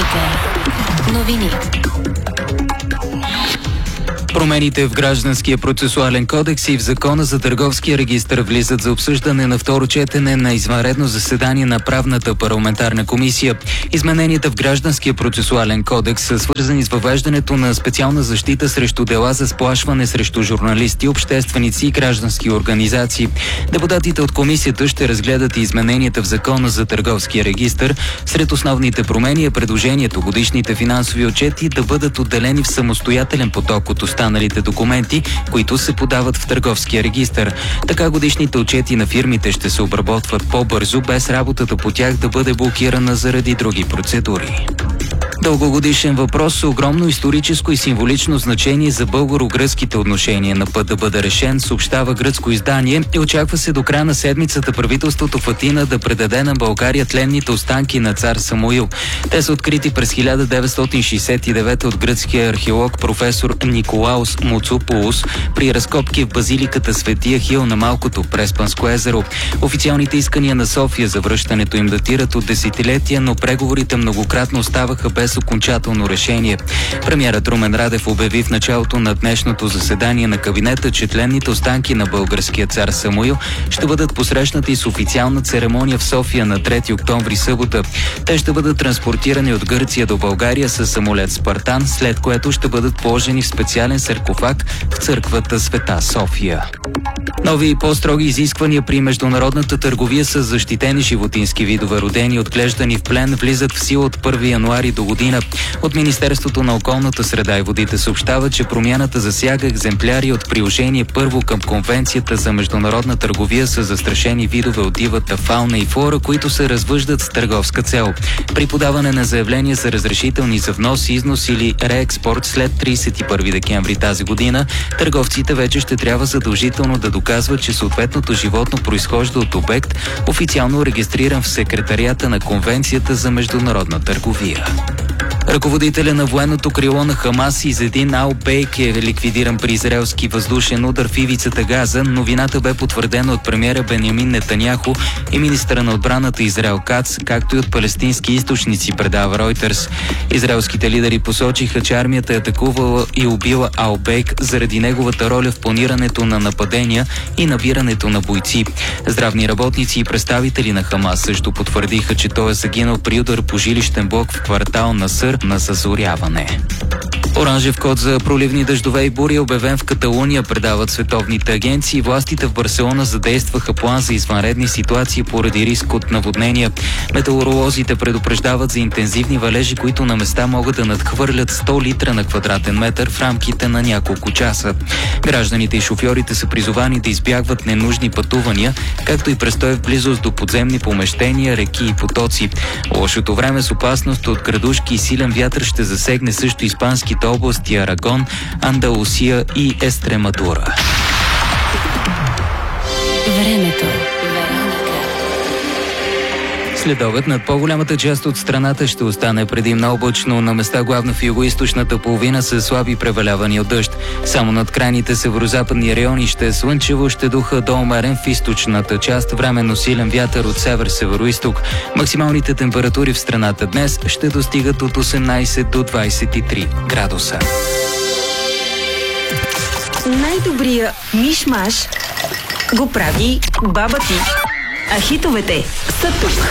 Вероника. Новини. Промените в Гражданския процесуален кодекс и в Закона за търговския регистър влизат за обсъждане на второ четене на извънредно заседание на правната парламентарна комисия. Измененията в Гражданския процесуален кодекс са свързани с въвеждането на специална защита срещу дела за сплашване срещу журналисти, общественици и граждански организации. Депутатите от комисията ще разгледат и измененията в Закона за търговския регистър. Сред основните промени е предложението годишните финансови отчети да бъдат отделени в самостоятелен поток от останалите документи, които се подават в търговския регистър. Така годишните отчети на фирмите ще се обработват по-бързо, без работата по тях да бъде блокирана заради други процедури. Дългогодишен въпрос с огромно историческо и символично значение за българо-гръцките отношения на път да бъде решен, съобщава гръцко издание, и очаква се до края на седмицата правителството в Атина да предаде на България тленните останки на цар Самуил. Те са открити през 1969 от гръцкия археолог професор Николаус Муцополус при разкопки в базиликата Свети Ахил на Малкото Преспанско езеро. Официалните искания на София за връщането им датират от десетилетия, но преговорите многократно оставаха без окончателно решение. Премиерът Румен Радев обяви в началото на днешното заседание на кабинета, че тленните останки на българския цар Самуил ще бъдат посрещнати с официална церемония в София на 3 октомври събота. Те ще бъдат транспортирани от Гърция до България със самолет Спартан, след което ще бъдат положени в специален саркофаг в църквата Света София. Нови и по-строги изисквания при международната търговия с защитени животински видове, родени и отглеждани в плен, влизат в сила от 1 януари до година. От Министерството на околната среда и водите съобщава, че промяната засяга екземпляри от приложение първо към Конвенцията за международна търговия с застрашени видове от дивата фауна и флора, които се развъждат с търговска цел. При подаване на заявления за разрешителни за внос, износ или реекспорт след 31 декември тази година, търговците вече ще трябва задължително да доказват, че съответното животно произхожда от обект, официално регистриран в секретариата на Конвенцията за международна търговия. Ръководителя на военното крило на Хамас Изедин Ал-Бейк е ликвидиран при израелски въздушен удар в ивицата Газа. Новината бе потвърдена от премиера Бенямин Нетаняху и министъра на отбраната Израел Кац, както и от палестински източници, предава Ройтерс. Израелските лидери посочиха, че армията е атакувала и убила Ал-Бейк заради неговата роля в планирането на нападения и набирането на бойци. Здравни работници и представители на Хамас също потвърдиха, че той е загинал при удар по жилищен блок в квартал Насър на зазоряване. Оранжев код за проливни дъждове и бури е обявен в Каталуния, предават световните агенции. Властите в Барселона задействаха план за извънредни ситуации поради риск от наводнения. Метеоролозите предупреждават за интензивни валежи, които на места могат да надхвърлят 100 литра на квадратен метър в рамките на няколко часа. Гражданите и шофьорите са призовани да избягват ненужни пътувания, както и престой в близост до подземни помещения, реки и потоци. Лошото време с опасност от градушки и силен вятър ще засегне също испанските области Арагон, Андалусия и Естремадура. Времето. Следобед над по-голямата част от страната ще остане предимно облачно, на места главно в югоизточната половина са слаби превалявания от дъжд. Само над крайните северозападни райони ще е слънчево, ще духа до умерен в източната част, временно силен вятър от север-североизток. Максималните температури в страната днес ще достигат от 18 до 23 градуса. Най-добрия миш-маш го прави баба ти. А хитовете са тук.